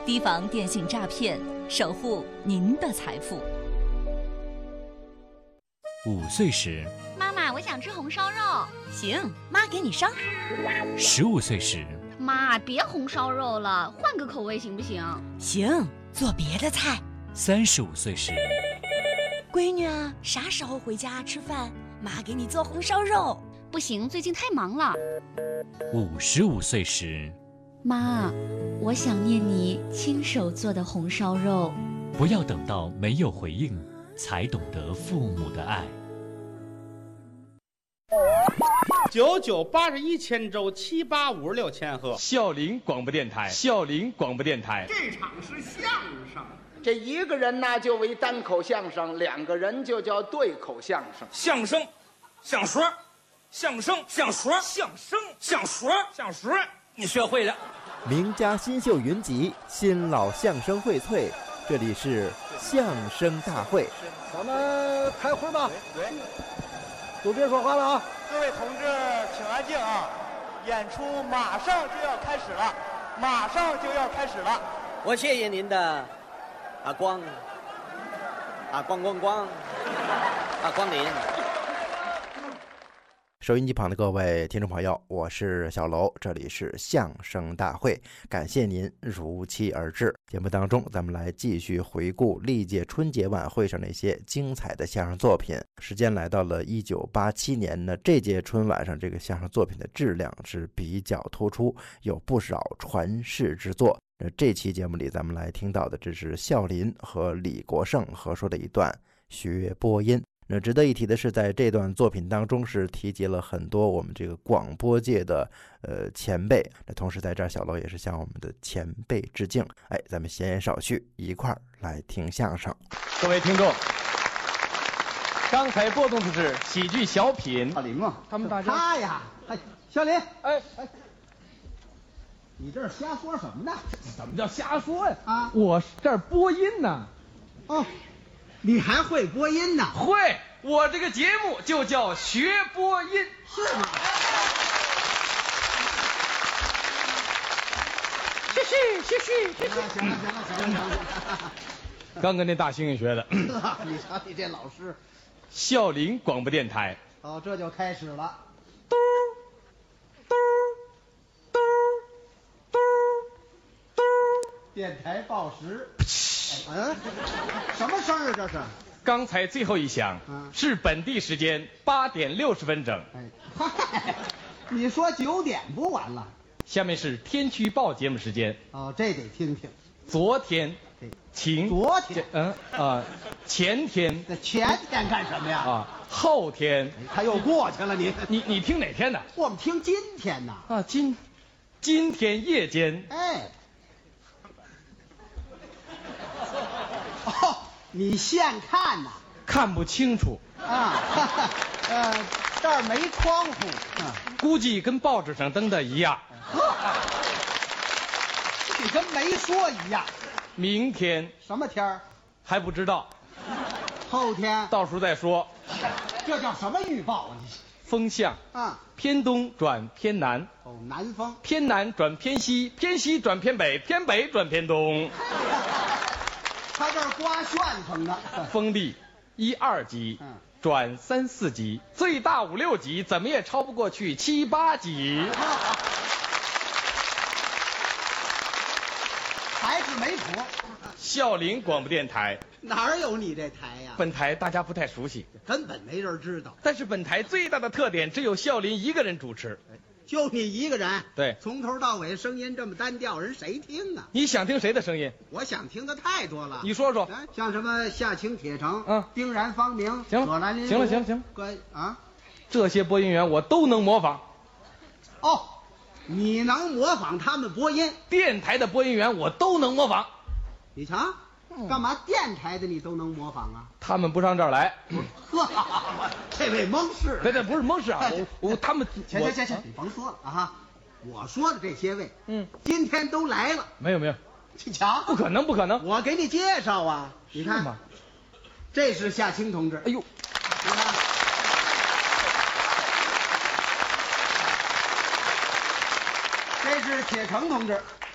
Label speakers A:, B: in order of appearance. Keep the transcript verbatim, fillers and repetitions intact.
A: 提防电信诈骗，守护您的财富。
B: 五岁时，
C: 妈妈，我想吃红烧肉。
A: 行，妈给你烧。
B: 十五岁时，
C: 妈，别红烧肉了，换个口味行不行？
A: 行，做别的菜。
B: 三十五岁时，
A: 闺女啊，啥时候回家吃饭？妈给你做红烧肉。
C: 不行，最近太忙了。
B: 五十五岁时，
C: 妈，我想念你亲手做的红烧肉。
B: 不要等到没有回应，才懂得父母的爱。
D: 九九八十一千周，七八五十六千赫。
E: 孝陵广播电台，孝陵广播电台。
F: 这场是相声，这一个人呢就为单口相声，两个人就叫对口相声。
G: 相声，相说，相声，相说，相声，相说，相说，你学会了。
H: 名家新秀云集，新老相声荟萃，这里是相声大会。
I: 咱们开会吧。对，都别说话了啊！
J: 各位同志，请安静啊！演出马上就要开始了，马上就要开始了。
K: 我谢谢您的啊光啊光光光啊光临。
H: 收音机旁的各位听众朋友，我是小楼，这里是相声大会，感谢您如期而至。节目当中，咱们来继续回顾历届春节晚会上那些精彩的相声作品。时间来到了一九八七年呢，这届春晚上这个相声作品的质量是比较突出，有不少传世之作。这期节目里，咱们来听到的这是孝林和李国盛合说的一段学播音。那值得一提的是，在这段作品当中是提及了很多我们这个广播界的呃前辈。那同时在这儿，小楼也是向我们的前辈致敬。哎，咱们闲言少叙，一块儿来听相声。
E: 各位听众，刚才播送的是喜剧小品。
I: 小林啊，
E: 他们大家
I: 他呀，哎，小林，
E: 哎哎，
I: 你这是瞎说什么呢？
E: 怎么叫瞎说呀？
I: 啊，
E: 我这儿播音呢。
I: 哦。你还会播音呢？
E: 会，我这个节目就叫学播音，
I: 是吗？
E: 谢谢谢谢谢谢。
I: 行了行了行了行了。
E: 刚跟那大猩猩学的。
I: 你瞧你这老师。
E: 孝陵广播电台。
I: 哦，这就开始了。
E: 嘟嘟嘟嘟嘟。
I: 电台报时。嗯，什么声儿啊？这是？
E: 刚才最后一响，嗯、是本地时间八点六十分整。
I: 哎，嗨，你说九点不完了？
E: 下面是天气预报节目时间。
I: 哦，这得听听。
E: 昨天晴。
I: 昨天？
E: 嗯啊、呃，前天。
I: 那前天干什么呀？
E: 啊，后天。
I: 他又过去了你，
E: 你你你听哪天的？
I: 我们听今天呢。
E: 啊，今今天夜间。
I: 哎。哦，你现看呐？
E: 看不清楚
I: 啊，呃，这儿没窗户，
E: 啊，估计跟报纸上登的一样。
I: 你跟没说一样。
E: 明天
I: 什么天儿？
E: 还不知道。
I: 后天
E: 到时候再说。
I: 这叫什么预报啊？
E: 风向
I: 啊，
E: 偏东转偏南。
I: 哦，南风。
E: 偏南转偏西，偏西转偏北，偏北转偏东。
I: 他这儿刮旋风呢。
E: 风力一二级，嗯，转三四级，最大五六级，怎么也超不过去七八级。
I: 还是没谱。
E: 孝陵广播电台。
I: 哪儿有你这台呀？
E: 本台大家不太熟悉，
I: 根本没人知道。
E: 但是本台最大的特点只有孝林一个人主持。
I: 就你一个人？
E: 对，
I: 从头到尾声音这么单调，人谁听啊？
E: 你想听谁的声音？
I: 我想听的太多了。
E: 你说说，
I: 像什么夏青铁城，
E: 嗯，
I: 丁然方明，
E: 行
I: 葛兰林，
E: 行了行了行了，
I: 关啊，
E: 这些播音员我都能模仿。
I: 哦，你能模仿他们播音？
E: 电台的播音员我都能模仿。
I: 你瞧，干嘛电台的你都能模仿啊？
E: 他们不上这儿来。
I: 呵，这位蒙氏，
E: 对对，不是蒙氏啊，我我他们，
I: 行行行行，你甭说了啊哈。我说的这些位，嗯，今天都来了。
E: 没有没有，
I: 你瞧，
E: 不可能不可能，
I: 我给你介绍啊。你看
E: 吗？
I: 这是夏青同志。
E: 哎呦，
I: 你看，这是铁城同志。